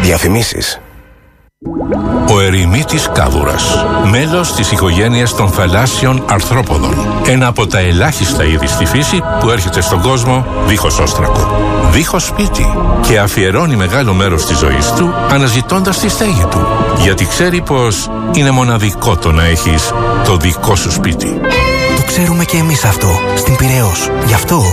Διαφημίσεις. Ο ερημίτης κάβουρας, μέλος της οικογένειας των θαλάσσιων αρθρόποδων. Ένα από τα ελάχιστα είδη στη φύση που έρχεται στον κόσμο δίχως όστρακο, δίχως σπίτι, και αφιερώνει μεγάλο μέρος της ζωής του αναζητώντας τη στέγη του. Γιατί ξέρει πως είναι μοναδικό το να έχεις το δικό σου σπίτι. Το ξέρουμε και εμείς αυτό, στην Πειραιώς. Γι' αυτό